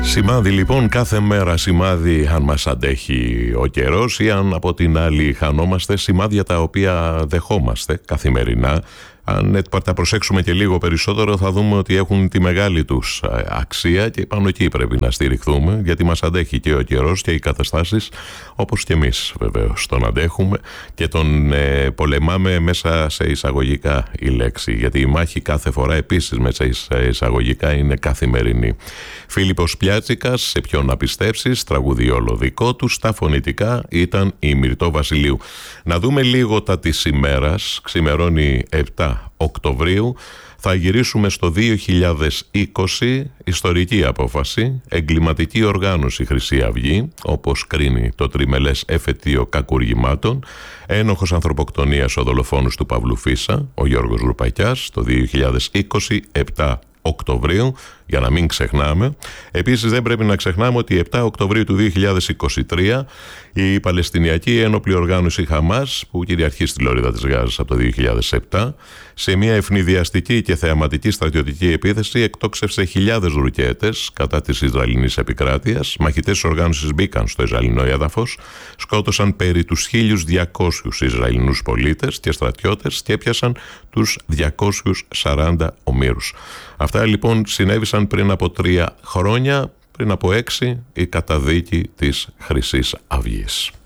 Σημάδι λοιπόν, κάθε μέρα σημάδι αν μας αντέχει ο καιρός ή αν από την άλλη χανόμαστε, σημάδια τα οποία δεχόμαστε καθημερινά. Αν τα προσέξουμε και λίγο περισσότερο θα δούμε ότι έχουν τη μεγάλη τους αξία και πάνω εκεί πρέπει να στηριχθούμε, γιατί μας αντέχει και ο καιρός και οι καταστάσεις, όπως και εμείς βεβαίως τον αντέχουμε και τον πολεμάμε μέσα σε εισαγωγικά η λέξη, γιατί η μάχη κάθε φορά επίσης μέσα σε εισαγωγικά είναι καθημερινή. Φίλιππος Πιάτσικας, σε ποιον να πιστέψεις, τραγούδι όλο δικό του, στα φωνητικά ήταν η Μυρτώ Βασιλείου. Να δούμε λίγο τα της ημέρας. Ξημερώνει 7 Οκτωβρίου, θα γυρίσουμε στο 2020, ιστορική απόφαση, εγκληματική οργάνωση Χρυσή Αυγή, όπως κρίνει το τριμελές εφετείο κακουργημάτων, ένοχος ανθρωποκτονίας ο δολοφόνος του Παύλου Φίσα, ο Γιώργος Ρουπακιάς, το 2020, 7 Οκτωβρίου, για να μην ξεχνάμε. Επίσης δεν πρέπει να ξεχνάμε ότι 7 Οκτωβρίου του 2023 η Παλαιστινιακή Ένοπλη Οργάνωση Χαμάς, που κυριαρχεί στη Λωρίδα της Γάζας από το 2007, σε μια ευνηδιαστική και θεαματική στρατιωτική επίθεση εκτόξευσε χιλιάδες ρουκέτες κατά της Ισραηλινής επικράτειας. Μαχητές της οργάνωσης μπήκαν στο Ισραηλινό έδαφος, σκότωσαν περί τους 1.200 Ισραηλινούς πολίτες και στρατιώτες και έπιασαν τους 240 ομήρους. Αυτά λοιπόν συνέβησαν πριν από 3 χρόνια, πριν από 6 η καταδίκη της Χρυσής Αυγής.